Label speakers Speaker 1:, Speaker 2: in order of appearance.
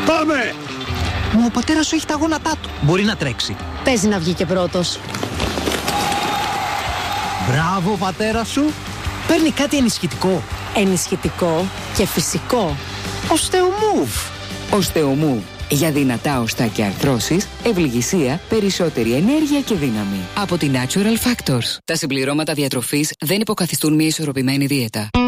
Speaker 1: Πάμε!
Speaker 2: Μα ο πατέρας σου έχει τα γόνατά του. Μπορεί να τρέξει.
Speaker 3: Παίζει να βγει και πρώτος.
Speaker 2: Μπράβο, ο πατέρας σου. Παίρνει κάτι ενισχυτικό.
Speaker 3: Ενισχυτικό και φυσικό.
Speaker 2: Osteomove.
Speaker 4: Osteomove. Για δυνατά οστά και αρθρώσεις, ευληγησία, περισσότερη ενέργεια και δύναμη. Από τη Natural Factors. Τα συμπληρώματα διατροφής δεν υποκαθιστούν μια ισορροπημένη δίαιτα.